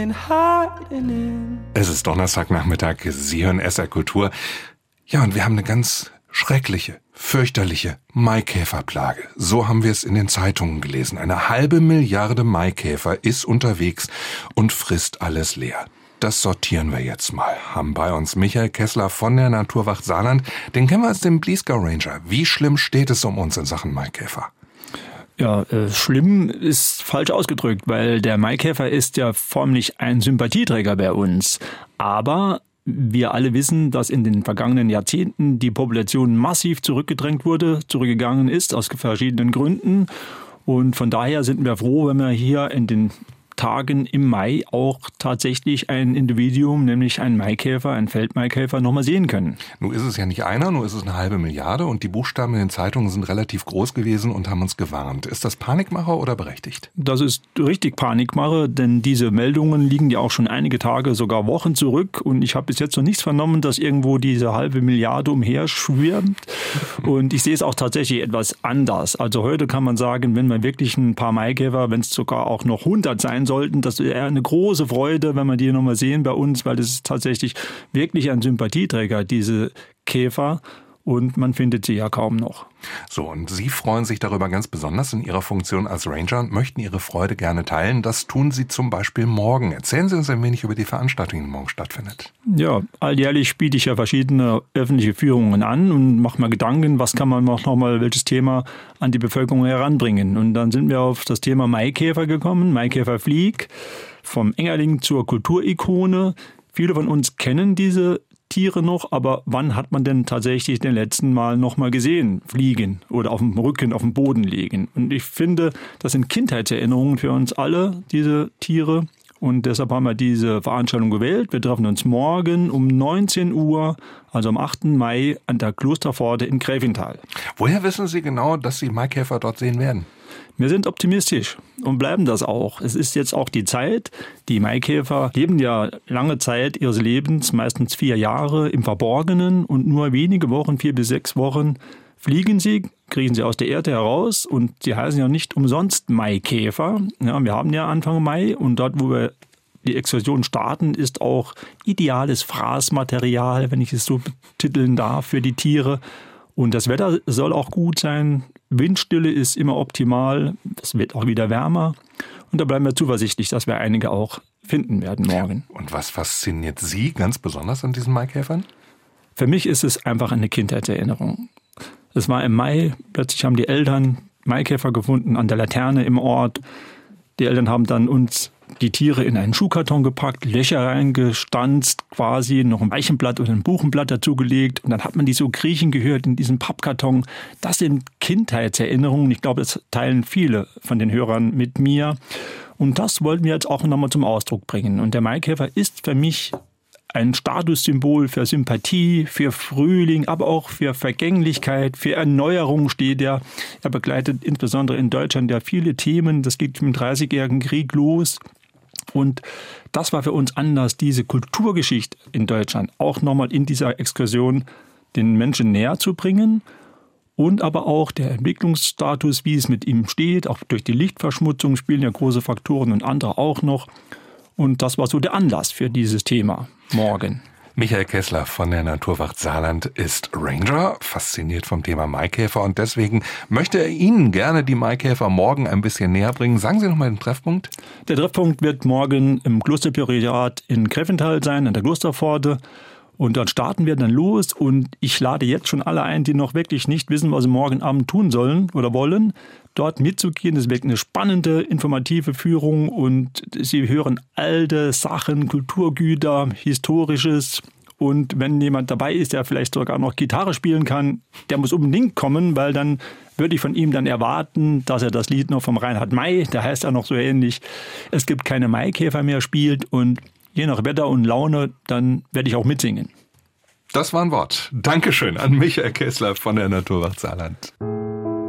Es ist Donnerstagnachmittag, Sie hören SR Kultur. Ja, und wir haben eine ganz schreckliche, fürchterliche Maikäferplage. So haben wir es in den Zeitungen gelesen. 1/2 Milliarde Maikäfer ist unterwegs und frisst alles leer. Das sortieren wir jetzt mal. Haben bei uns Michael Kessler von der Naturwacht Saarland. Den kennen wir als den Bliesgau Ranger. Wie schlimm steht es um uns in Sachen Maikäfer? Ja, schlimm ist falsch ausgedrückt, weil der Maikäfer ist ja förmlich ein Sympathieträger bei uns. Aber wir alle wissen, dass in den vergangenen Jahrzehnten die Population massiv zurückgegangen ist, aus verschiedenen Gründen. Und von daher sind wir froh, wenn wir hier in den Tagen im Mai auch tatsächlich ein Individuum, nämlich einen Maikäfer, einen Feldmaikäfer, nochmal sehen können. Nun ist es ja nicht einer, nur ist es 1/2 Milliarde und die Buchstaben in den Zeitungen sind relativ groß gewesen und haben uns gewarnt. Ist das Panikmache oder berechtigt? Das ist richtig Panikmache, denn diese Meldungen liegen ja auch schon einige Tage, sogar Wochen zurück und ich habe bis jetzt noch nichts vernommen, dass irgendwo diese 1/2 Milliarde umherschwirrt und ich sehe es auch tatsächlich etwas anders. Also heute kann man sagen, wenn man wirklich ein paar Maikäfer, wenn es sogar auch noch 100 sein sollten, das wäre eine große Freude, wenn wir die nochmal sehen bei uns, weil das ist tatsächlich wirklich ein Sympathieträger, diese Käfer. Und man findet sie ja kaum noch. So, und Sie freuen sich darüber ganz besonders in Ihrer Funktion als Ranger und möchten Ihre Freude gerne teilen. Das tun Sie zum Beispiel morgen. Erzählen Sie uns ein wenig über die Veranstaltung, die morgen stattfindet. Ja, alljährlich biete ich ja verschiedene öffentliche Führungen an und mache mir Gedanken, was kann man noch mal, welches Thema an die Bevölkerung heranbringen. Und dann sind wir auf das Thema Maikäfer gekommen, Maikäferflieg, vom Engerling zur Kulturikone. Viele von uns kennen diese Tiere noch, aber wann hat man denn tatsächlich den letzten Mal noch mal gesehen, fliegen oder auf dem Rücken, auf dem Boden liegen? Und ich finde, das sind Kindheitserinnerungen für uns alle, diese Tiere. Und deshalb haben wir diese Veranstaltung gewählt. Wir treffen uns morgen um 19 Uhr, also am 8. Mai, an der Klosterpforte in Gräfenthal. Woher wissen Sie genau, dass Sie Maikäfer dort sehen werden? Wir sind optimistisch und bleiben das auch. Es ist jetzt auch die Zeit. Die Maikäfer leben ja lange Zeit ihres Lebens, meistens 4 Jahre im Verborgenen und nur wenige Wochen, 4 bis 6 Wochen, fliegen sie, kriechen sie aus der Erde heraus und sie heißen ja nicht umsonst Maikäfer. Ja, wir haben ja Anfang Mai und dort, wo wir die Exkursion starten, ist auch ideales Fraßmaterial, wenn ich es so betiteln darf, für die Tiere. Und das Wetter soll auch gut sein. Windstille ist immer optimal. Es wird auch wieder wärmer. Und da bleiben wir zuversichtlich, dass wir einige auch finden werden morgen. Und was fasziniert Sie ganz besonders an diesen Maikäfern? Für mich ist es einfach eine Kindheitserinnerung. Es war im Mai, plötzlich haben die Eltern Maikäfer gefunden an der Laterne im Ort. Die Eltern haben dann uns die Tiere in einen Schuhkarton gepackt, Löcher reingestanzt, quasi noch ein Eichenblatt oder ein Buchenblatt dazugelegt. Und dann hat man die so kriechen gehört in diesem Pappkarton. Das sind Kindheitserinnerungen. Ich glaube, das teilen viele von den Hörern mit mir. Und das wollten wir jetzt auch nochmal zum Ausdruck bringen. Und der Maikäfer ist für mich ein Statussymbol für Sympathie, für Frühling, aber auch für Vergänglichkeit, für Erneuerung steht er. Er begleitet insbesondere in Deutschland ja viele Themen. Das geht mit dem 30-jährigen Krieg los. Und das war für uns Anlass, diese Kulturgeschichte in Deutschland auch nochmal in dieser Exkursion den Menschen näher zu bringen. Und aber auch der Entwicklungsstatus, wie es mit ihm steht, auch durch die Lichtverschmutzung spielen ja große Faktoren und andere auch noch. Und das war so der Anlass für dieses Thema morgen. Michael Kessler von der Naturwacht Saarland ist Ranger, fasziniert vom Thema Maikäfer und deswegen möchte er Ihnen gerne die Maikäfer morgen ein bisschen näher bringen. Sagen Sie noch mal den Treffpunkt. Der Treffpunkt wird morgen im Klosterprioriat in Gräfenthal sein, an der Klosterpforte. Und dort starten wir dann los und ich lade jetzt schon alle ein, die noch wirklich nicht wissen, was sie morgen Abend tun sollen oder wollen, dort mitzugehen. Das wird eine spannende, informative Führung und Sie hören alte Sachen, Kulturgüter, Historisches. Und wenn jemand dabei ist, der vielleicht sogar noch Gitarre spielen kann, der muss unbedingt kommen, weil dann würde ich von ihm dann erwarten, dass er das Lied noch vom Reinhard May, der heißt ja noch so ähnlich, es gibt keine Maikäfer mehr, spielt und je nach Wetter und Laune, dann werde ich auch mitsingen. Das war ein Wort. Dankeschön an Michael Kessler von der Naturwacht Saarland.